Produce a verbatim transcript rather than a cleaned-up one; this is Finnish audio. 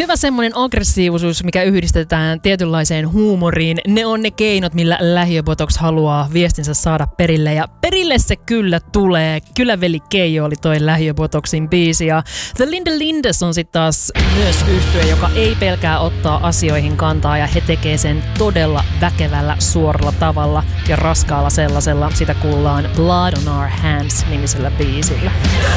hyvä semmoinen aggressiivisuus, mikä yhdistetään tietynlaiseen huumoriin. Ne on ne keinot, millä Lähiöbotox haluaa viestinsä saada perille. Ja perille se kyllä tulee. Kyllä veli Keijo oli toi Lähiöbotoxin biisi. Ja The Linda Lindas on sitten taas myös yhtye, joka ei pelkää ottaa asioihin kantaa. Ja he tekee sen todella väkevällä, suoralla tavalla ja raskaalla sellaisella. Sitä kuullaan Blood on Our Hands -nimisellä biisillä.